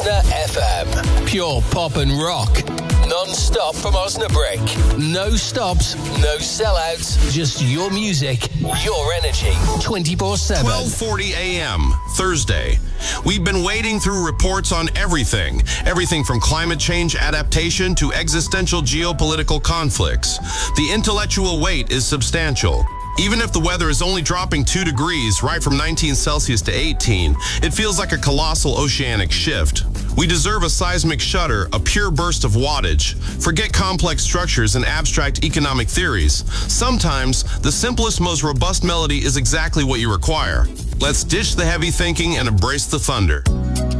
Osna FM. Pure pop and rock. Non-stop from Osnabrück. No stops, no sellouts. Just your music, your energy. 24/7. 12:40 a.m. Thursday. We've been wading through reports on everything. Everything from climate change adaptation to existential geopolitical conflicts. The intellectual weight is substantial. Even if the weather is only dropping 2 degrees, right from 19 Celsius to 18, it feels like a colossal oceanic shift. We deserve a seismic shudder, a pure burst of wattage. Forget complex structures and abstract economic theories. Sometimes, the simplest, most robust melody is exactly what you require. Let's ditch the heavy thinking and embrace the thunder.